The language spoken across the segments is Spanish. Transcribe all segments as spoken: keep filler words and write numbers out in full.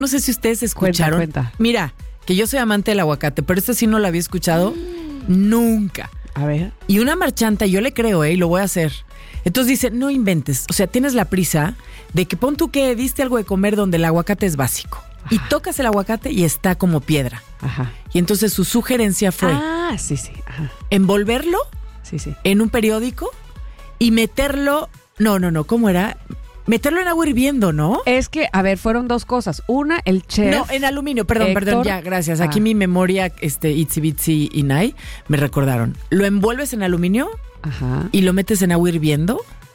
No sé si ustedes escucharon. Cuenta, cuenta. Mira, que yo soy amante del aguacate, pero esta sí no la había escuchado mm. nunca. A ver. Y una marchanta, yo le creo, ¿eh? Y lo voy a hacer. Entonces dice, no inventes. O sea, tienes la prisa de que pon tú que diste algo de comer donde el aguacate es básico. Ajá. Y tocas el aguacate y está como piedra. Ajá. Y entonces su sugerencia fue... Ah, sí, sí. Ajá. Envolverlo sí, sí. en un periódico y meterlo... No, no, no. ¿Cómo era? Meterlo en agua hirviendo, ¿no? Es que, a ver, fueron dos cosas. Una, el chef... No, en aluminio. Perdón, Héctor, perdón. Ya, gracias. Aquí ah. mi memoria, este, Itsy Bitsy y Nay, me recordaron. Lo envuelves en aluminio... Ajá. Y lo metes en agua hirviendo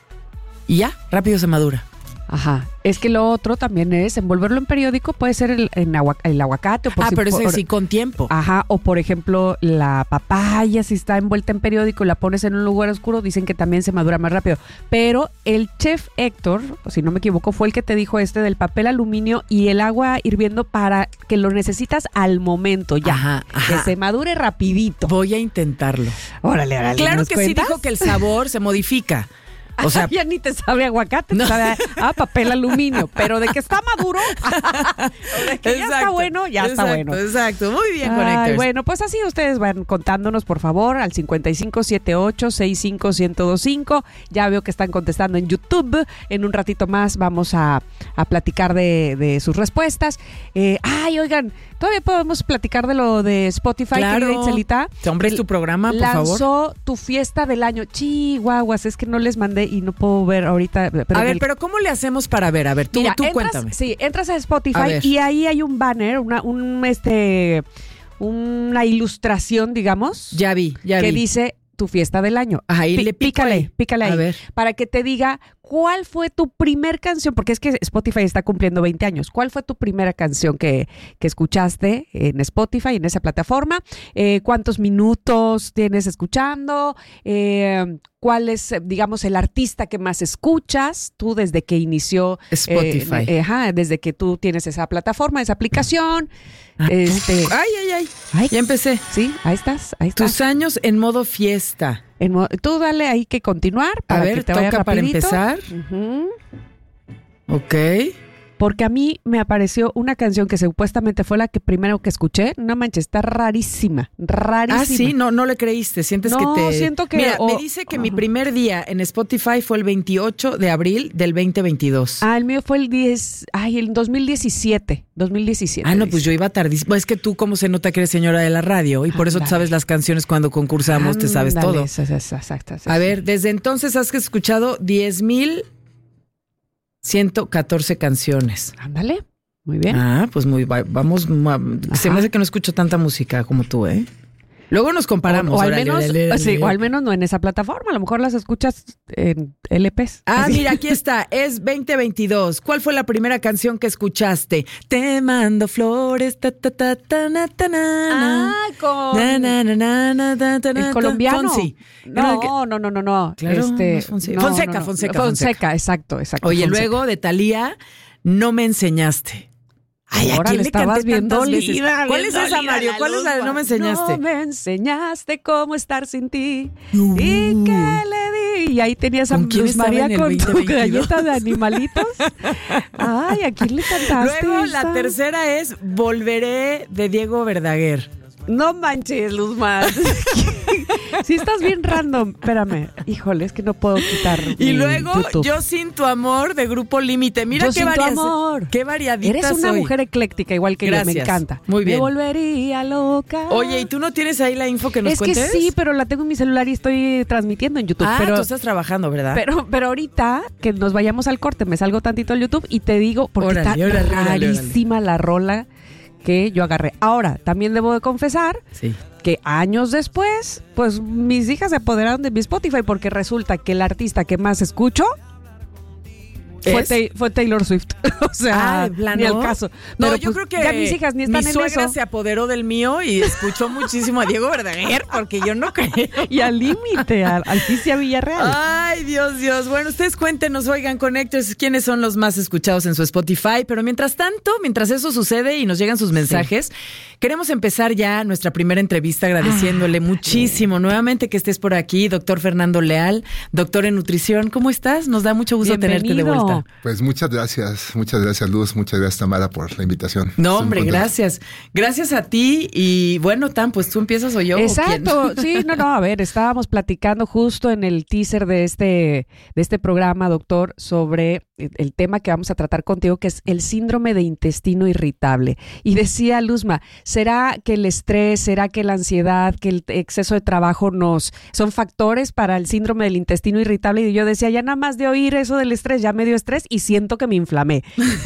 y ya, rápido se madura. Ajá. Es que lo otro también es envolverlo en periódico, puede ser el, en agua, el aguacate. O por ah, si, pero ese por, sí con tiempo. Ajá, o por ejemplo la papaya, si está envuelta en periódico y la pones en un lugar oscuro, dicen que también se madura más rápido. Pero el chef Héctor, si no me equivoco, fue el que te dijo este del papel aluminio y el agua hirviendo para que lo necesitas al momento ya. Ajá, ajá. Que se madure rapidito. Voy a intentarlo. Órale, órale. Claro ¿nos que cuentas? sí dijo que el sabor se modifica. O sea, ya ni te sabe aguacate, no. te sabe a papel aluminio, pero de que está maduro, de que exacto, ya está bueno, ya exacto, está bueno. Exacto, muy bien, Ay, Connectors. bueno, pues así ustedes van contándonos, por favor, al cincuenta y cinco setenta y ocho sesenta y cinco ciento veinticinco. Ya veo que están contestando en YouTube. En un ratito más vamos a, a platicar de, de sus respuestas. Eh, ay, oigan, todavía podemos platicar de lo de Spotify, claro. querida Itzelita. Hombre, es tu programa, por Lanzó favor. Lanzó tu fiesta del año. Chihuahuas, es que no les mandé y no puedo ver ahorita. Pero a ver, el... pero ¿cómo le hacemos para ver? A ver, tú, Mira, tú entras, cuéntame. Sí, entras a Spotify a y ahí hay un banner, una, un este, una ilustración, digamos. Ya vi, ya que vi. Que dice tu fiesta del año. Ahí P- le pico pícale, ahí. pícale ahí. A ver. Para que te diga cuál fue tu primer canción, porque es que Spotify está cumpliendo veinte años. ¿Cuál fue tu primera canción que, que escuchaste en Spotify, en esa plataforma? Eh, ¿Cuántos minutos tienes escuchando? Eh, ¿Cuál es, digamos, el artista que más escuchas tú desde que inició Spotify? Eh, eh, ajá, desde que tú tienes esa plataforma, esa aplicación. Ah, este, ay, ay, ay, ay. Ya empecé. Sí, ahí estás, ahí estás. Tus años en modo fiesta. En mo- tú dale ahí que continuar para a ver, que te vaya toca para rapidito. empezar. Uh-huh. Ok. Porque a mí me apareció una canción que supuestamente fue la que primero que escuché. No manches, está rarísima, rarísima. Ah, sí, no, no le creíste. Sientes no, que te. siento que. Mira, o, me dice que uh-huh. mi primer día en Spotify fue el veintiocho de abril del veinte veintidós. Ah, el mío fue el diez. Ay, el dos mil diecisiete. dos mil diecisiete. Ah, no, pues yo iba tardísimo. Es que tú, como se nota que eres señora de la radio y por eso te sabes las canciones cuando concursamos, te sabes Ándale, todo. Exacto. A ver, desde entonces has escuchado diez mil ciento catorce canciones. Ándale, muy bien. Ah, pues muy, vamos, se me hace que no escucho tanta música como tú, ¿eh? Luego nos comparamos. O, o al órale, menos, órale, órale. sí, o al menos no en esa plataforma. A lo mejor las escuchas en L Pes. Ah, Así. mira, aquí está. Es veinte veintidós. ¿Cuál fue la primera canción que escuchaste? Te mando flores. Ta, ta, ta, ta, na, ta, na, na. Ah, con na, na, na, na, na, ta, ta, el ta. colombiano. Fonsi. No, no, no, no, no. Claro, este, no es Fonsi. no, Fonseca, no, no. Fonseca, Fonseca, Fonseca. exacto, exacto. Oye, Fonseca. luego de Thalía, No me enseñaste. Ay, ¿a Ahora quién le le estabas canté bien tantas dolida, veces? ¿Cuál bien es esa, dolida Mario? la ¿Cuál es la de luz, No me enseñaste? No me enseñaste cómo estar sin ti. Uh. ¿Y qué le di? Y ahí tenías a ¿Con quién Luz estaba María en el con veinte tu veintidós? galleta de animalitos. Ay, ¿a quién le cantaste? Luego esa? la tercera es Volveré de Diego Verdaguer. No manches, Luzma. Sí estás bien random. Espérame. Híjole, es que no puedo quitar Y mi luego YouTube. Yo Sin Tu Amor de Grupo Límite. Mira Yo qué Sin Tu varias, Amor. qué variadita Eres una soy. mujer ecléctica, igual que Gracias. yo. Me encanta. Muy bien. Me volvería loca. Oye, ¿y tú no tienes ahí la info que nos es cuentes? que sí, pero la tengo en mi celular y estoy transmitiendo en YouTube. Ah, pero, tú estás trabajando, ¿verdad? pero, pero ahorita que nos vayamos al corte, me salgo tantito al YouTube y te digo, porque Órale, está órale, órale, rarísima la rola que yo agarré. Ahora, también debo de confesar Sí. que años después, pues mis hijas se apoderaron de mi Spotify porque resulta que el artista que más escucho fue, ¿Es? Ta- fue Taylor Swift. O sea, Ah, ¿de plano? ni al caso. No, Pero, yo pues, creo que ya mis hijas ni están mi en suegra eso. se apoderó del mío y escuchó muchísimo a Diego Verdaguer porque yo no creo. Y al límite, a Alticia Villarreal. Ay, Dios, Dios. Bueno, ustedes cuéntenos, oigan, Connectors, quiénes son los más escuchados en su Spotify. Pero mientras tanto, mientras eso sucede y nos llegan sus mensajes, sí. queremos empezar ya nuestra primera entrevista agradeciéndole ah, muchísimo nuevamente que estés por aquí, doctor Fernando Leal, doctor en nutrición. ¿Cómo estás? Nos da mucho gusto Bienvenido. tenerte de vuelta. ánimo. Pues muchas gracias, muchas gracias Luz, muchas gracias Tamara por la invitación. No, hombre, gracias. Gracias a ti y bueno, Tam, pues tú empiezas o yo. Exacto, ¿o sí, no, no, a ver, estábamos platicando justo en el teaser de este, de este programa, doctor, sobre el tema que vamos a tratar contigo, que es el síndrome de intestino irritable. Y decía Luzma, ¿será que el estrés, será que la ansiedad, que el exceso de trabajo nos son factores para el síndrome del intestino irritable? Y yo decía, ya nada más de oír eso del estrés, ya me dio estrés y siento que me inflamé.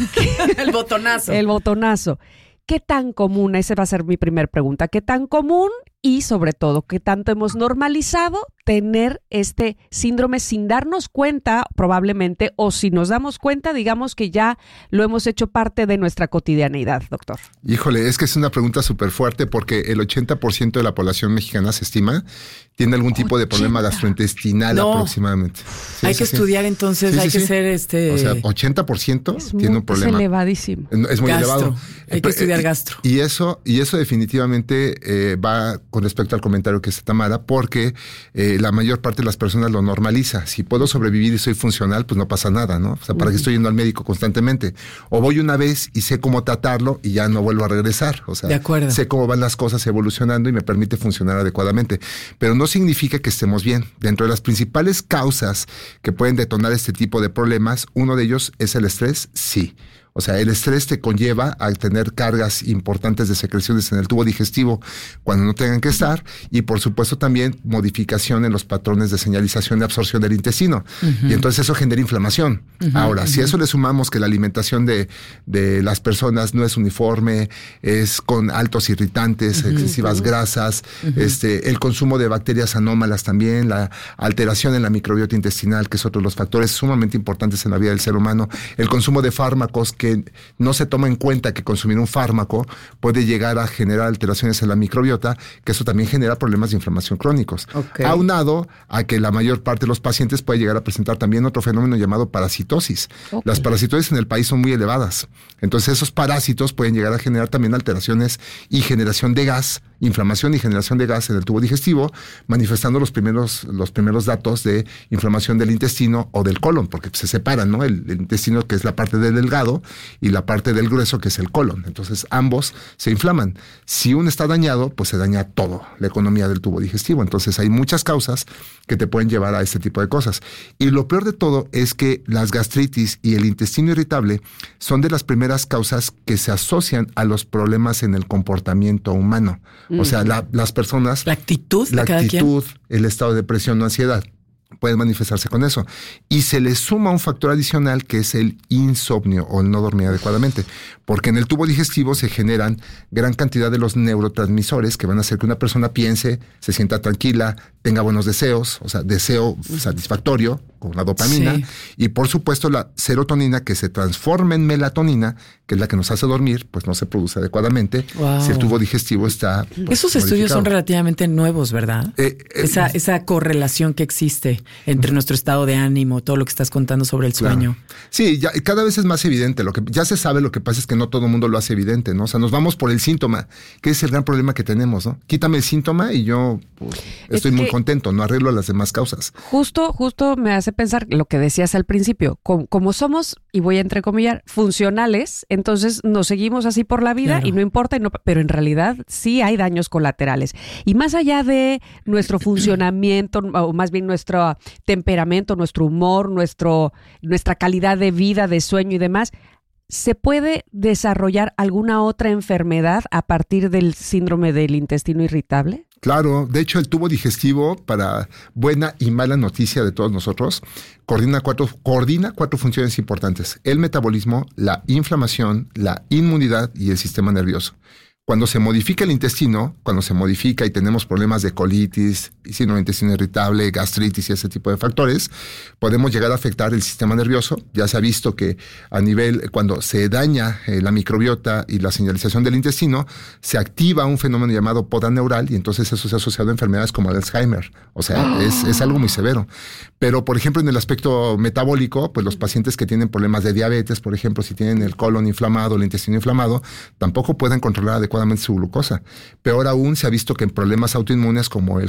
El botonazo. El botonazo. ¿Qué tan común? Esa va a ser mi primera pregunta. ¿Qué tan común y sobre todo qué tanto hemos normalizado tener este síndrome sin darnos cuenta probablemente, o si nos damos cuenta, digamos que ya lo hemos hecho parte de nuestra cotidianeidad, doctor? Híjole, es que es una pregunta súper fuerte porque el ochenta por ciento de la población mexicana se estima tiene algún tipo de problema gastrointestinal no. aproximadamente. Sí, hay que así. estudiar entonces, sí, hay sí, que sí. ser este... O sea, ochenta por ciento es tiene muy, un problema. Es elevadísimo. Es muy gastro. elevado. Hay que eh, estudiar gastro. Y eso, y eso definitivamente eh, va con respecto al comentario que hace Tamara, porque eh, la mayor parte de las personas lo normaliza. Si puedo sobrevivir y soy funcional, pues no pasa nada, ¿no? O sea, ¿para uh-huh. qué estoy yendo al médico constantemente? O voy una vez y sé cómo tratarlo y ya no vuelvo a regresar. O sea, de acuerdo. Sé cómo van las cosas evolucionando y me permite funcionar adecuadamente. Pero no significa que estemos bien. Dentro de las principales causas que pueden detonar este tipo de problemas, uno de ellos es el estrés, sí. O sea, el estrés te conlleva a tener cargas importantes de secreciones en el tubo digestivo cuando no tengan que estar, y por supuesto también modificación en los patrones de señalización y absorción del intestino. Uh-huh. Y entonces eso genera inflamación. Uh-huh, Ahora, uh-huh. si a eso le sumamos que la alimentación de, de las personas no es uniforme, es con altos irritantes, uh-huh. excesivas uh-huh. grasas, uh-huh. este, el consumo de bacterias anómalas también, la alteración en la microbiota intestinal, que es otro de los factores sumamente importantes en la vida del ser humano, el consumo de fármacos, que no se toma en cuenta que consumir un fármaco puede llegar a generar alteraciones en la microbiota, que eso también genera problemas de inflamación crónicos. Okay. Aunado a que la mayor parte de los pacientes puede llegar a presentar también otro fenómeno llamado parasitosis. Okay. Las parasitosis en el país son muy elevadas. Entonces esos parásitos pueden llegar a generar también alteraciones y generación de gas, inflamación y generación de gas en el tubo digestivo, manifestando los primeros, los primeros datos de inflamación del intestino o del colon, porque se separan, ¿no? El, el intestino, que es la parte del delgado, y la parte del grueso, que es el colon. Entonces ambos se inflaman. Si uno está dañado, pues se daña todo, la economía del tubo digestivo. Entonces hay muchas causas que te pueden llevar a este tipo de cosas. Y lo peor de todo es que las gastritis y el intestino irritable son de las primeras causas que se asocian a los problemas en el comportamiento humano. Mm. O sea, la, las personas... La actitud de La cada actitud, quien. El estado de depresión o ansiedad pueden manifestarse con eso. Y se le suma un factor adicional, que es el insomnio o el no dormir adecuadamente. Porque en el tubo digestivo se generan gran cantidad de los neurotransmisores que van a hacer que una persona piense, se sienta tranquila, tenga buenos deseos, o sea, deseo satisfactorio, con la dopamina, sí. y por supuesto la serotonina, que se transforma en melatonina, que es la que nos hace dormir, pues no se produce adecuadamente. Wow. Si el tubo digestivo está... Pues, esos estudios modificado. Son relativamente nuevos, ¿verdad? Eh, eh, esa, esa correlación que existe entre nuestro estado de ánimo, todo lo que estás contando sobre el sueño. Claro. Sí, ya, cada vez es más evidente. Lo que ya se sabe, lo que pasa es que no todo el mundo lo hace evidente, ¿no? O sea, nos vamos por el síntoma, que es el gran problema que tenemos, ¿no? Quítame el síntoma y yo pues, estoy muy contento, no arreglo las demás causas. Justo, justo me hace pensar lo que decías al principio, como, como somos, y voy a entrecomillar, funcionales, entonces nos seguimos así por la vida, claro. y no importa, y no, pero en realidad sí hay daños colaterales. Y más allá de nuestro funcionamiento, o más bien nuestro temperamento, nuestro humor, nuestro, nuestra calidad de vida, de sueño y demás, ¿se puede desarrollar alguna otra enfermedad a partir del síndrome del intestino irritable? Claro, de hecho el tubo digestivo, para buena y mala noticia de todos nosotros, coordina cuatro, coordina cuatro funciones importantes: el metabolismo, la inflamación, la inmunidad y el sistema nervioso. Cuando se modifica el intestino, cuando se modifica y tenemos problemas de colitis, síndrome de intestino irritable, gastritis y ese tipo de factores, podemos llegar a afectar el sistema nervioso. Ya se ha visto que a nivel, cuando se daña eh, la microbiota y la señalización del intestino, se activa un fenómeno llamado poda neural, y entonces eso se ha asociado a enfermedades como el Alzheimer. O sea, oh. es, es algo muy severo. Pero, por ejemplo, en el aspecto metabólico, pues los pacientes que tienen problemas de diabetes, por ejemplo, si tienen el colon inflamado, el intestino inflamado, tampoco pueden controlar adecuadamente su glucosa. Peor aún, se ha visto que en problemas autoinmunes como el Hashimoto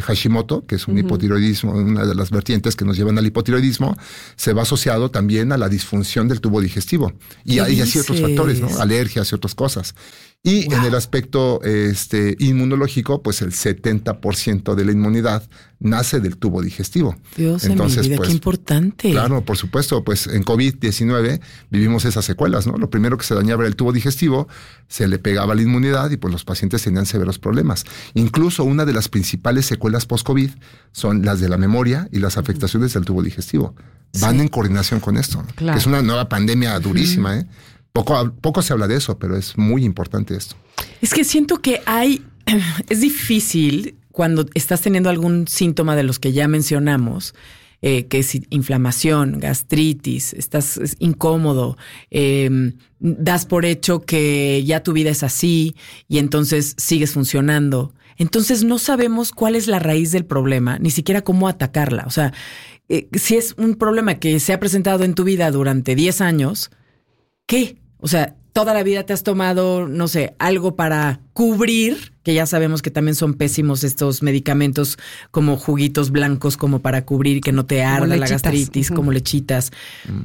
Hashimoto, que es un uh-huh. hipotiroidismo, una de las vertientes que nos llevan al hipotiroidismo, se va asociado también a la disfunción del tubo digestivo. Y, y así otros factores, ¿no? Alergias y otras cosas. Y wow. en el aspecto este, inmunológico, pues el setenta por ciento de la inmunidad nace del tubo digestivo. Dios, Entonces, en mi vida, pues, qué importante. Claro, por supuesto, pues en COVID diecinueve vivimos esas secuelas, ¿no? Lo primero que se dañaba era el tubo digestivo, se le pegaba la inmunidad y pues los pacientes tenían severos problemas. Incluso una de las principales secuelas post-COVID son las de la memoria y las afectaciones del tubo digestivo. Van sí. en coordinación con esto, claro. que es una nueva pandemia durísima, ¿eh? Poco, poco se habla de eso, pero es muy importante esto. Es que siento que hay, es difícil cuando estás teniendo algún síntoma de los que ya mencionamos, eh, que es inflamación, gastritis, estás incómodo, eh, das por hecho que ya tu vida es así y entonces sigues funcionando. Entonces no sabemos cuál es la raíz del problema, ni siquiera cómo atacarla. O sea, eh, si es un problema que se ha presentado en tu vida durante diez años, ¿qué? O sea, toda la vida te has tomado, no sé, algo para cubrir, que ya sabemos que también son pésimos estos medicamentos como juguitos blancos, como para cubrir que no te arda la gastritis, uh-huh. como lechitas. Uh-huh.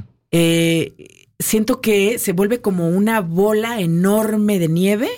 Eh, siento que se vuelve como una bola enorme de nieve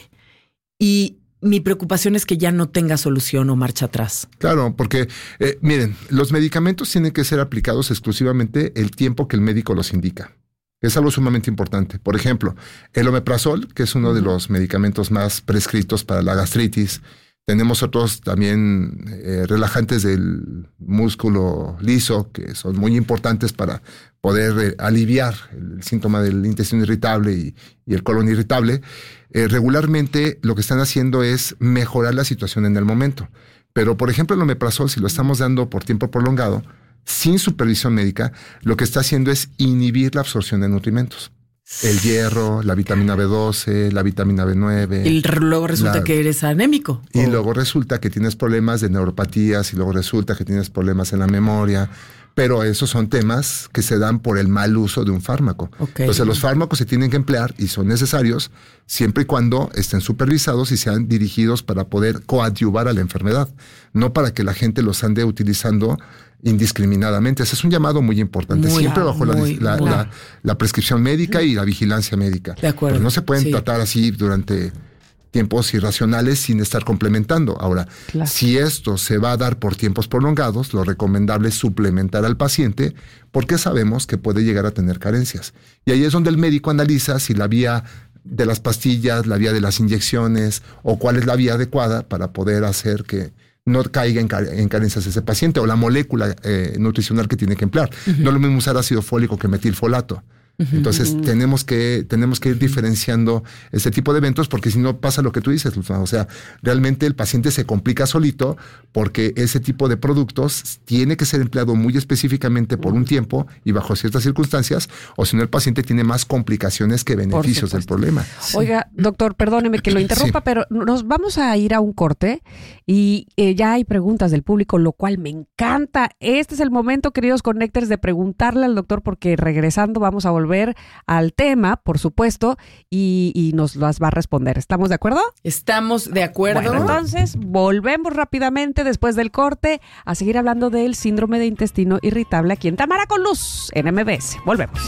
y mi preocupación es que ya no tenga solución o marcha atrás. Claro, porque eh, miren, los medicamentos tienen que ser aplicados exclusivamente el tiempo que el médico los indica. Es algo sumamente importante. Por ejemplo, el omeprazol, que es uno de los medicamentos más prescritos para la gastritis. Tenemos otros también eh, relajantes del músculo liso, que son muy importantes para poder eh, aliviar el síntoma del intestino irritable y, y el colon irritable. Eh, regularmente lo que están haciendo es mejorar la situación en el momento. Pero, por ejemplo, el omeprazol, si lo estamos dando por tiempo prolongado, sin supervisión médica, lo que está haciendo es inhibir la absorción de nutrimentos. El hierro, la vitamina B doce, la vitamina B nueve. Y luego resulta la, que eres anémico. Y o... luego resulta que tienes problemas de neuropatías y luego resulta que tienes problemas en la memoria. Pero esos son temas que se dan por el mal uso de un fármaco. Okay. Entonces los fármacos se tienen que emplear y son necesarios siempre y cuando estén supervisados y sean dirigidos para poder coadyuvar a la enfermedad. No para que la gente los ande utilizando indiscriminadamente. Ese es un llamado muy importante, muy, siempre bajo muy, la, la, la, la prescripción médica y la vigilancia médica. De acuerdo. Pero no se pueden sí. tratar así durante tiempos irracionales sin estar complementando. Ahora, claro. si esto se va a dar por tiempos prolongados, lo recomendable es suplementar al paciente porque sabemos que puede llegar a tener carencias. Y ahí es donde el médico analiza si la vía de las pastillas, la vía de las inyecciones o cuál es la vía adecuada para poder hacer que no caiga en, en carencias ese paciente o la molécula eh, nutricional que tiene que emplear. Uh-huh. No es lo mismo usar ácido fólico que metilfolato. Entonces uh-huh. tenemos que tenemos que ir diferenciando este tipo de eventos porque si no pasa lo que tú dices, Luzma. O sea, realmente el paciente se complica solito porque ese tipo de productos tiene que ser empleado muy específicamente por un tiempo y bajo ciertas circunstancias, o si no el paciente tiene más complicaciones que beneficios del problema. Oiga, doctor, perdóneme que lo interrumpa, sí. pero nos vamos a ir a un corte y eh, ya hay preguntas del público, lo cual me encanta. Este es el momento, queridos Connectors, de preguntarle al doctor porque regresando vamos a volver al tema, por supuesto, y, y nos las va a responder. ¿Estamos de acuerdo? Estamos de acuerdo. Bueno, entonces volvemos rápidamente después del corte a seguir hablando del síndrome de intestino irritable aquí en Tamara con Luz, en M B S. Volvemos.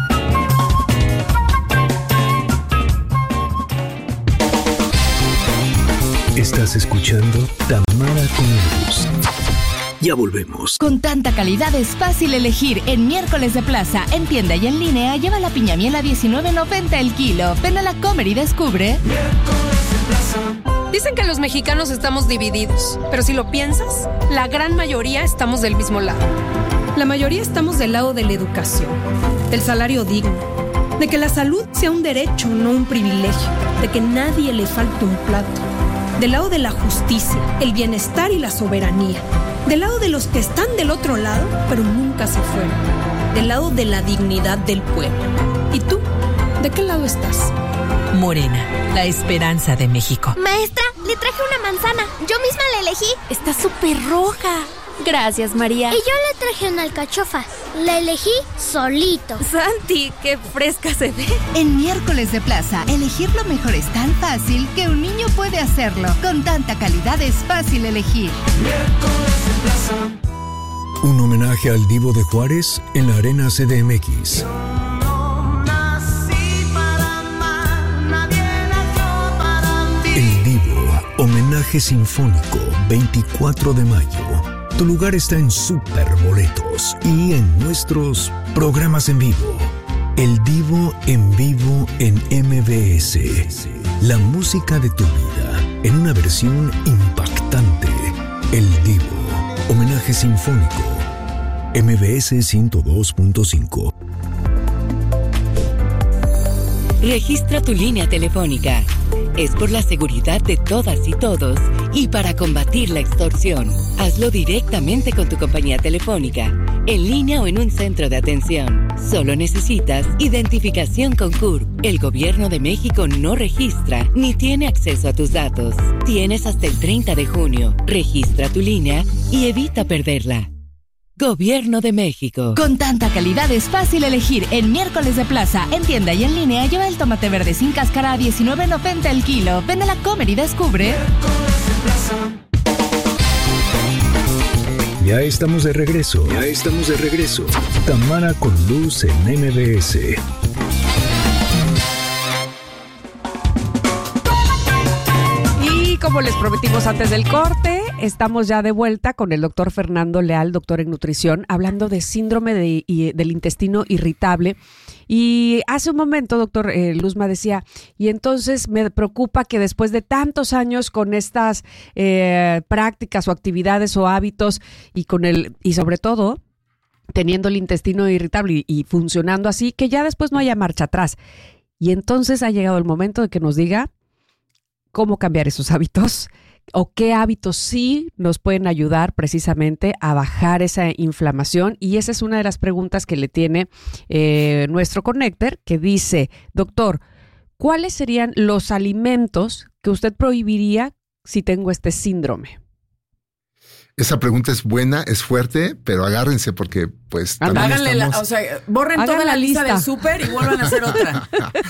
Estás escuchando Tamara con Luz. Ya volvemos. Con tanta calidad es fácil elegir. En Miércoles de Plaza, en tienda y en línea, lleva la piña miel a diecinueve noventa el kilo. Ven a la Comer y descubre. Miércoles de Plaza. Dicen que los mexicanos estamos divididos, pero si lo piensas, la gran mayoría estamos del mismo lado. La mayoría estamos del lado de la educación, del salario digno, de que la salud sea un derecho, no un privilegio, de que nadie le falte un plato, del lado de la justicia, el bienestar y la soberanía. Del lado de los que están del otro lado, pero nunca se fueron. Del lado de la dignidad del pueblo. ¿Y tú? ¿De qué lado estás? Morena, la esperanza de México. Maestra, le traje una manzana. Yo misma la elegí. Está súper roja. Gracias, María. Y yo le traje una alcachofa. La elegí solito. Santi, qué fresca se ve. En Miércoles de Plaza, elegir lo mejor es tan fácil que un niño puede hacerlo. Con tanta calidad es fácil elegir. Miércoles de Plaza. Un homenaje al Divo de Juárez en la Arena C D M X. El Divo, homenaje sinfónico, veinticuatro de mayo. Tu lugar está en Superboletos y en nuestros programas en vivo. El Divo en vivo en M B S. La música de tu vida en una versión impactante. El Divo, homenaje sinfónico. M B S ciento dos punto cinco. Registra tu línea telefónica. Es por la seguridad de todas y todos y para combatir la extorsión. Hazlo directamente con tu compañía telefónica, en línea o en un centro de atención. Solo necesitas identificación con C U R P. El Gobierno de México no registra ni tiene acceso a tus datos. Tienes hasta el treinta de junio. Registra tu línea y evita perderla. Gobierno de México. Con tanta calidad es fácil elegir. En Miércoles de Plaza, en tienda y en línea, lleva el tomate verde sin cáscara a diecinueve noventa el kilo. Ven a la Comer y descubre. Ya estamos de regreso. Ya estamos de regreso. Tamara con Luz en M B S. Y como les prometimos antes del corte, estamos ya de vuelta con el doctor Fernando Leal, doctor en nutrición, hablando de síndrome de, y, del intestino irritable. Y hace un momento, doctor eh, Luzma decía, y entonces me preocupa que después de tantos años con estas eh, prácticas o actividades o hábitos y con el y sobre todo teniendo el intestino irritable y, y funcionando así, que ya después no haya marcha atrás. Y entonces ha llegado el momento de que nos diga cómo cambiar esos hábitos o qué hábitos sí nos pueden ayudar precisamente a bajar esa inflamación. Y esa es una de las preguntas que le tiene eh, nuestro connector, que dice, doctor, ¿cuáles serían los alimentos que usted prohibiría si tengo este síndrome? Esa pregunta es buena, es fuerte, pero agárrense porque pues también Háganle estamos... la, o sea, borren Hagan toda la, la lista lista del súper y vuelvan a hacer otra.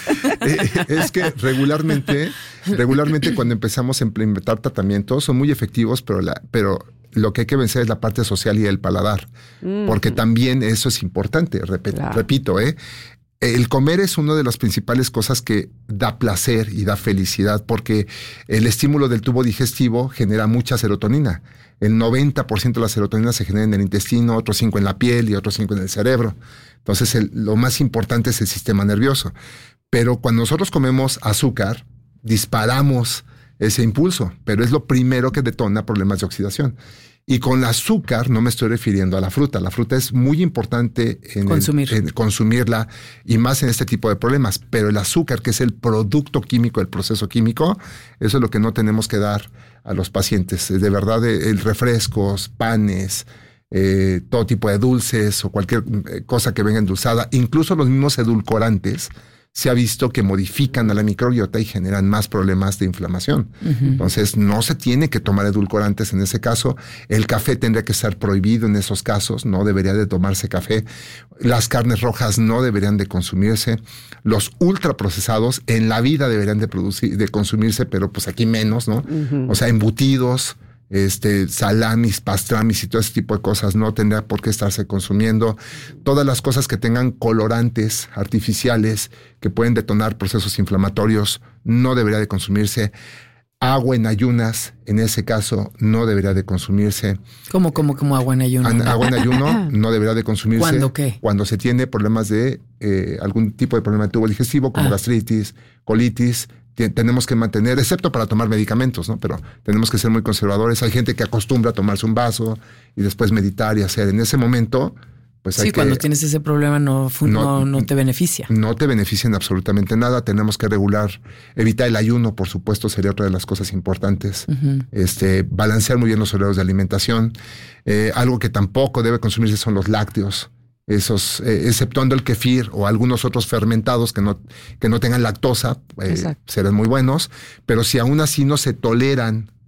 Es que regularmente, regularmente cuando empezamos a implementar tratamientos son muy efectivos, pero la, pero lo que hay que vencer es la parte social y el paladar, mm. porque también eso es importante, repito, claro. repito, ¿eh? El comer es una de las principales cosas que da placer y da felicidad, porque el estímulo del tubo digestivo genera mucha serotonina. El noventa por ciento de la serotonina se genera en el intestino, otros cinco en la piel y otros cinco en el cerebro. Entonces, el, lo más importante es el sistema nervioso. Pero cuando nosotros comemos azúcar, disparamos ese impulso, pero es lo primero que detona problemas de oxidación. Y con el azúcar no me estoy refiriendo a la fruta. La fruta es muy importante en, Consumir. el, en consumirla y más en este tipo de problemas. Pero el azúcar, que es el producto químico, el proceso químico, eso es lo que no tenemos que dar a los pacientes. De verdad, el refrescos, panes, eh, todo tipo de dulces o cualquier cosa que venga endulzada, incluso los mismos edulcorantes, se ha visto que modifican a la microbiota y generan más problemas de inflamación. Uh-huh. Entonces, no se tiene que tomar edulcorantes en ese caso. El café tendría que estar prohibido en esos casos. No debería de tomarse café. Las carnes rojas no deberían de consumirse. Los ultraprocesados en la vida deberían de, producir, de consumirse, pero pues aquí menos, ¿no? Uh-huh. O sea, embutidos, este, salamis, pastramis y todo ese tipo de cosas no tendría por qué estarse consumiendo. Todas las cosas que tengan colorantes artificiales que pueden detonar procesos inflamatorios no debería de consumirse. Agua en ayunas, en ese caso, no debería de consumirse. ¿Cómo, cómo, cómo agua en ayuno? An- agua en ayuno no debería de consumirse. ¿Cuándo qué? Cuando se tiene problemas de eh, algún tipo de problema de tubo digestivo, como ah. gastritis, colitis. Tenemos que mantener, excepto para tomar medicamentos, ¿no? Pero tenemos que ser muy conservadores. Hay gente que acostumbra a tomarse un vaso y después meditar y hacer. En ese momento, pues hay sí, que... Sí, cuando tienes ese problema no, no, no, no te beneficia. No te beneficia en absolutamente nada. Tenemos que regular, evitar el ayuno, por supuesto, sería otra de las cosas importantes. Uh-huh. Este, balancear muy bien los horarios de alimentación. Eh, algo que tampoco debe consumirse son los lácteos. Esos, eh, exceptuando el kefir o algunos otros fermentados que no, que no tengan lactosa, eh, serán muy buenos, pero si aún así no se toleran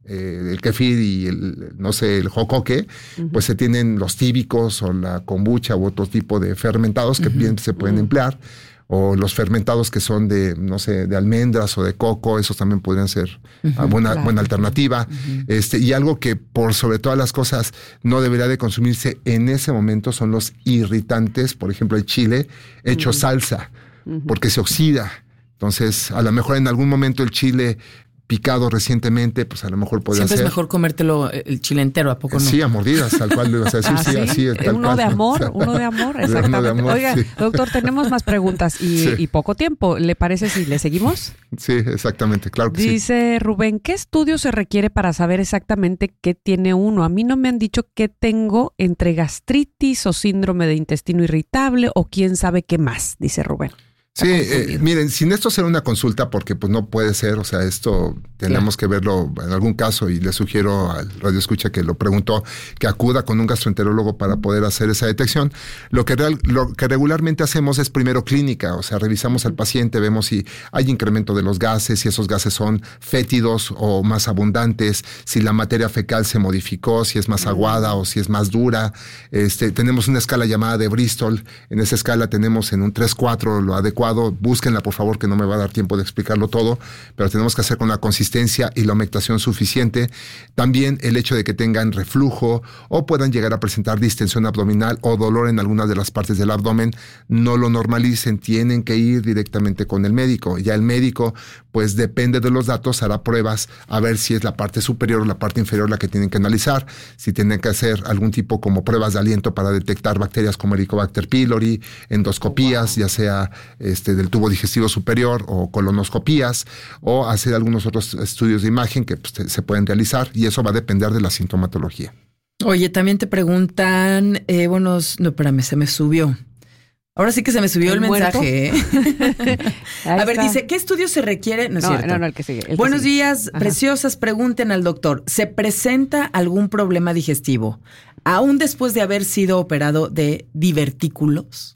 eh, el kefir y el, no sé, el jocoque, uh-huh. pues se tienen los tíbicos o la kombucha u otro tipo de fermentados que uh-huh. bien se pueden uh-huh. emplear. O los fermentados que son de, no sé, de almendras o de coco, esos también podrían ser uh-huh, una buena, claro. buena alternativa. Uh-huh. Este, y algo que por sobre todas las cosas no debería de consumirse en ese momento son los irritantes, por ejemplo, el chile hecho uh-huh. salsa, uh-huh. porque se oxida. Entonces, a lo mejor en algún momento el chile picado recientemente, pues a lo mejor podría Siempre ser. es mejor comértelo el chile entero, ¿a poco no? Sí, a mordidas, tal cual lo ibas a decir. ¿Ah, sí, sí? así, tal uno cual. de amor, uno de amor, exactamente. Uno de amor, Oiga, sí. doctor, tenemos más preguntas y, Sí. y poco tiempo. ¿Le parece si le seguimos? Sí, exactamente, claro que Dice sí. Rubén, ¿qué estudio se requiere para saber exactamente qué tiene uno? A mí no me han dicho qué tengo entre gastritis o síndrome de intestino irritable o quién sabe qué más, dice Rubén. Sí, eh, miren, sin esto ser una consulta, porque pues no puede ser, o sea, esto tenemos claro. que verlo en algún caso y le sugiero al radio escucha que lo preguntó, que acuda con un gastroenterólogo para poder hacer esa detección. Lo que, real, lo que regularmente hacemos es primero clínica, o sea, revisamos al paciente, vemos si hay incremento de los gases, si esos gases son fétidos o más abundantes, si la materia fecal se modificó, si es más aguada o si es más dura. Este, tenemos una escala llamada de Bristol, en esa escala tenemos en un tres cuatro lo adecuado. Búsquenla, por favor, que no me va a dar tiempo de explicarlo todo, pero tenemos que hacer con la consistencia y la humectación suficiente. También el hecho de que tengan reflujo o puedan llegar a presentar distensión abdominal o dolor en algunas de las partes del abdomen, no lo normalicen, tienen que ir directamente con el médico. Ya el médico, pues depende de los datos, hará pruebas a ver si es la parte superior o la parte inferior la que tienen que analizar, si tienen que hacer algún tipo como pruebas de aliento para detectar bacterias como Helicobacter pylori, endoscopías, ya sea Este, del tubo digestivo superior o colonoscopías o hacer algunos otros estudios de imagen que pues, se pueden realizar y eso va a depender de la sintomatología. Oye, también te preguntan, eh, bueno, no, espérame, se me subió. Ahora sí que se me subió el, el mensaje. ¿eh? A ver, está. Dice, ¿qué estudio se requiere? No es no, cierto. No, no, el que sigue. El Buenos que sigue. días, Ajá. preciosas. Pregunten al doctor, ¿se presenta algún problema digestivo aún después de haber sido operado de divertículos?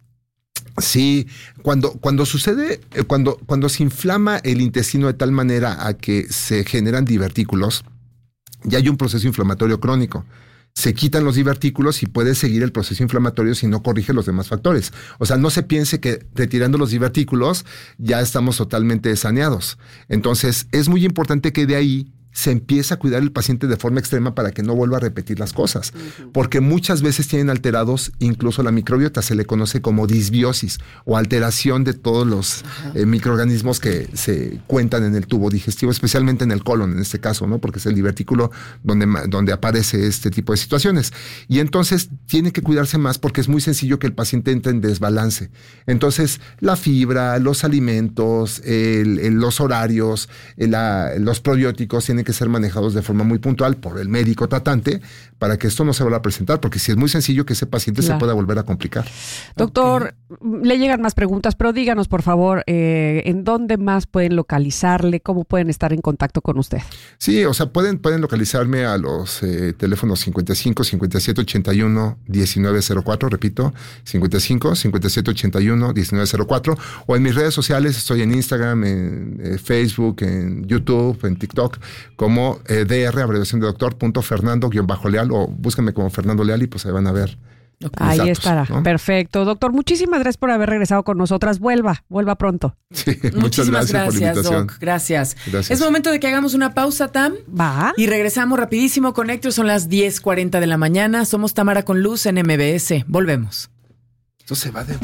Sí, cuando, cuando sucede, cuando, cuando se inflama el intestino de tal manera a que se generan divertículos, ya hay un proceso inflamatorio crónico. Se quitan los divertículos y puede seguir el proceso inflamatorio si no corrige los demás factores. O sea, no se piense que retirando los divertículos ya estamos totalmente saneados. Entonces, es muy importante que de ahí se empieza a cuidar el paciente de forma extrema para que no vuelva a repetir las cosas. Uh-huh. Porque muchas veces tienen alterados incluso la microbiota, se le conoce como disbiosis o alteración de todos los uh-huh. eh, microorganismos que se cuentan en el tubo digestivo, especialmente en el colon en este caso, ¿no? Porque es el divertículo donde, donde aparece este tipo de situaciones. Y entonces tiene que cuidarse más porque es muy sencillo que el paciente entre en desbalance. Entonces, la fibra, los alimentos, el, el, los horarios, el, la, los probióticos tienen que ser manejados de forma muy puntual por el médico tratante para que esto no se vuelva a presentar, porque si es muy sencillo que ese paciente claro. se pueda volver a complicar. Doctor, okay. le llegan más preguntas, pero díganos por favor, eh, ¿en dónde más pueden localizarle? ¿Cómo pueden estar en contacto con usted? Sí, o sea, pueden, pueden localizarme a los eh, teléfonos cincuenta y cinco, cincuenta y siete, ochenta y uno, diecinueve cero cuatro, repito, cincuenta y cinco, cincuenta y siete, ochenta y uno, diecinueve cero cuatro, o en mis redes sociales, estoy en Instagram, en eh, Facebook, en YouTube, en TikTok, como eh, D R, abreviación de doctor, punto Fernando, guión bajo Leal, o búsquenme como Fernando Leal y pues ahí van a ver. Ahí datos, estará. ¿No? Perfecto. Doctor, muchísimas gracias por haber regresado con nosotras. Vuelva, vuelva pronto. Sí, muchas gracias, gracias por la invitación. Doc, gracias. gracias. Es momento de que hagamos una pausa, Tam. Va. Y regresamos rapidísimo con Héctor. Son las diez cuarenta de la mañana. Somos Tamara con Luz en M B S. Volvemos. Esto se va de